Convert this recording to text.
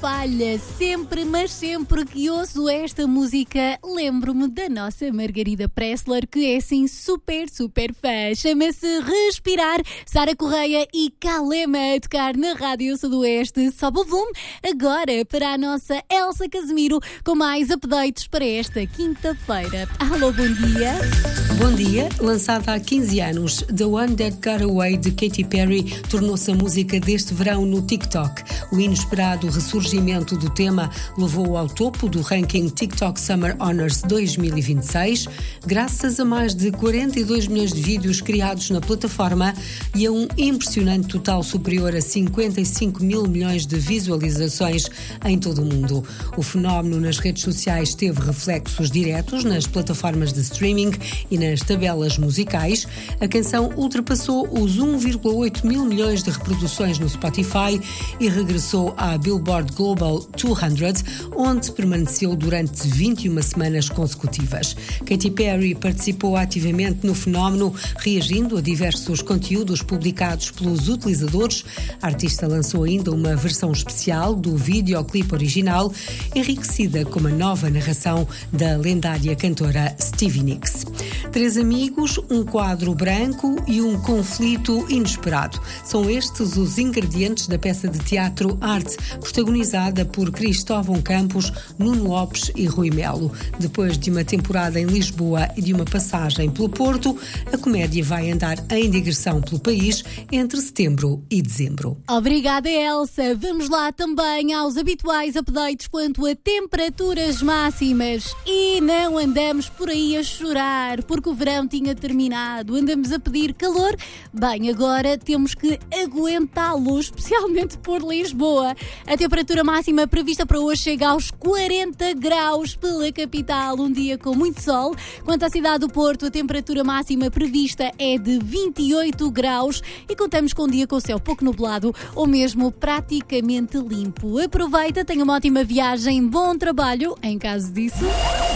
falha. Sempre, mas sempre que ouço esta música, lembro-me da nossa Margarida Pressler, que é assim super fã. Chama-se Respirar. Sara Correia e Kalema a tocar na Rádio Sudoeste. Sobe o volume agora para a nossa Elsa Casemiro com mais updates para esta quinta-feira. Alô, bom dia. Bom dia. Lançada há 15 anos, The One That Got Away de Katy Perry tornou-se a música deste verão no TikTok. O inesperado ressurgimento do tema levou-o ao topo do ranking TikTok Summer Honors 2026, graças a mais de 42 milhões de vídeos criados na plataforma e a um impressionante total superior a 55 mil milhões de visualizações em todo o mundo. O fenómeno nas redes sociais teve reflexos diretos nas plataformas de streaming e nas tabelas musicais. A canção ultrapassou os 1,8 mil milhões de reproduções no Spotify e regressou à Billboard Global 200, onde permaneceu durante 21 semanas consecutivas. Katy Perry participou ativamente no fenómeno, reagindo a diversos conteúdos publicados pelos utilizadores. A artista lançou ainda uma versão especial do videoclipe original, enriquecida com uma nova narração da lendária cantora Stevie Nicks. 3 amigos, um quadro branco e um conflito inesperado. São estes os ingredientes da peça de teatro Arte, protagonizada por Cristóvão Campos, Nuno Lopes e Rui Melo. Depois de uma temporada em Lisboa e de uma passagem pelo Porto, a comédia vai andar em digressão pelo país entre setembro e dezembro. Obrigada, Elsa. Vamos lá também aos habituais updates quanto a temperaturas máximas. E não andamos por aí a chorar, porque o verão tinha terminado. Andamos a pedir calor. Bem, agora temos que aguentá-lo, especialmente por Lisboa. A temperatura máxima prevista para hoje chega aos 40 graus pela capital, um dia com muito sol. Quanto à cidade do Porto, a temperatura máxima prevista é de 28 graus e contamos com um dia com o céu pouco nublado ou mesmo praticamente limpo. Aproveita, tenha uma ótima viagem, bom trabalho em caso disso.